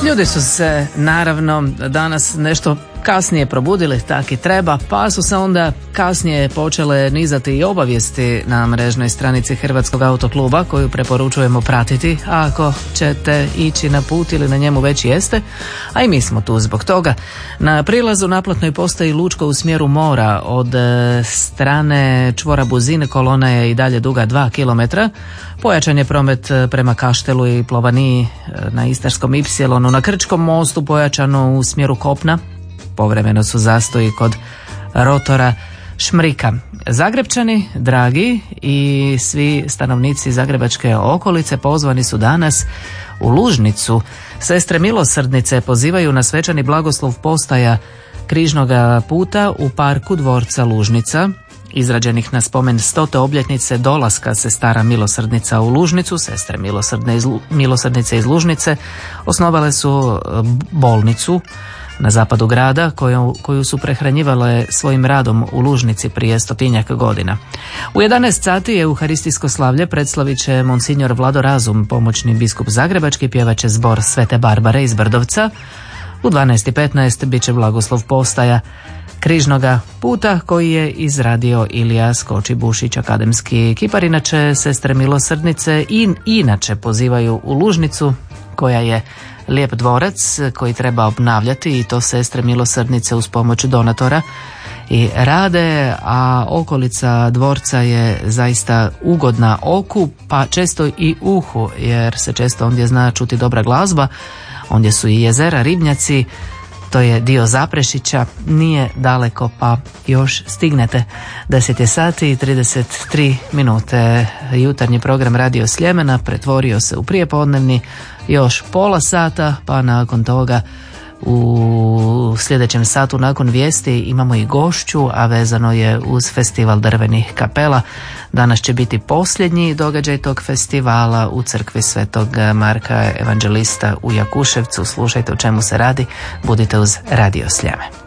Ljudi su se naravno danas nešto kasnije probudili, tak i treba, pa su se onda kasnije počele nizati i obavijesti na mrežnoj stranici Hrvatskog autokluba koju preporučujemo pratiti, a ako ćete ići na put ili na njemu već jeste, a i mi smo tu zbog toga. Na prilazu naplatnoj postaji Lučko u smjeru mora od strane čvora Buzin kolona je i dalje duga 2 km. Pojačan je promet prema Kaštelu i Plovaniji na Istarskom Ipsilonu, na Krčkom mostu pojačano u smjeru kopna. Povremeno su zastoji kod rotora Šmrika. Zagrepčani, dragi i svi stanovnici zagrebačke okolice pozvani su danas u Lužnicu. Sestre milosrdnice pozivaju na svečani blagoslov postaja Križnoga puta u parku dvorca Lužnica, izrađenih na spomen 100. obljetnice dolaska sestara milosrdnica u Lužnicu. Sestre milosrdnice iz Lužnice osnovale su bolnicu na zapadu grada koju su prehranjivale svojim radom u Lužnici prije 100-tinjak godina. U 11 sati euharistijsko slavlje predstavit će monsignor Vlado Razum, pomoćni biskup zagrebački, pjevat će zbor Svete Barbare iz Brdovca. U 12:15 bit će blagoslov postaja Križnoga puta koji je izradio Ilija Skoči-Bušić, akademski kipar. Inače, sestre milosrdnice inače pozivaju u Lužnicu, koja je lijep dvorac koji treba obnavljati, i to sestre milosrdnice uz pomoć donatora i rade, a okolica dvorca je zaista ugodna oku, pa često i uhu, jer se često ondje zna čuti dobra glazba. Ondje su i jezera, ribnjaci, to je dio Zaprešića, nije daleko pa još stignete. 10 je sati i 33 minute. Jutarnji program Radio Sljemena pretvorio se u prijepodnevni, još pola sata, pa nakon toga u sljedećem satu nakon vijesti imamo i gošću, a vezano je uz festival drvenih kapela. Danas će biti posljednji događaj tog festivala u crkvi Svetog Marka Evanđelista u Jakuševcu. Slušajte o čemu se radi, budite uz Radio Sljeme.